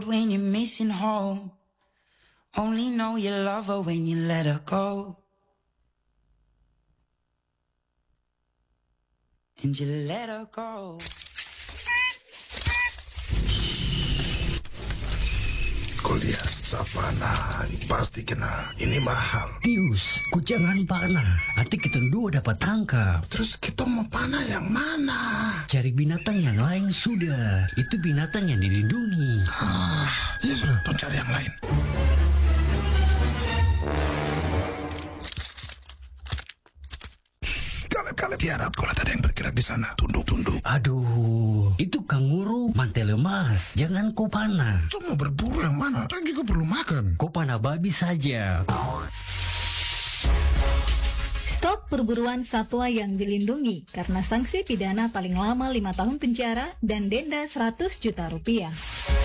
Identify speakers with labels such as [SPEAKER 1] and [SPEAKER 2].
[SPEAKER 1] When you're missing home, only know you love her when you let her go. And you let her go.
[SPEAKER 2] Kau lihat savana pasti kena. Ini mahal.
[SPEAKER 3] Tius, ku jangan panah. Nanti kita dua dapat tangkap.
[SPEAKER 2] Terus kita mau panah yang mana?
[SPEAKER 3] Cari binatang yang lain sudah. Itu binatang yang dilindungi.
[SPEAKER 2] Ya sudah, tolong cari yang lain. Kaleb, tiarap kalau ada yang bergerak di sana. Tunduk.
[SPEAKER 3] Aduh, itu kanguru mantel lemas. Jangan kau panah.
[SPEAKER 2] Itu mau berburu yang mana? Kita juga perlu makan.
[SPEAKER 3] Kau panah babi saja.
[SPEAKER 4] Stop perburuan satwa yang dilindungi karena sanksi pidana paling lama 5 tahun penjara dan denda 100 juta rupiah.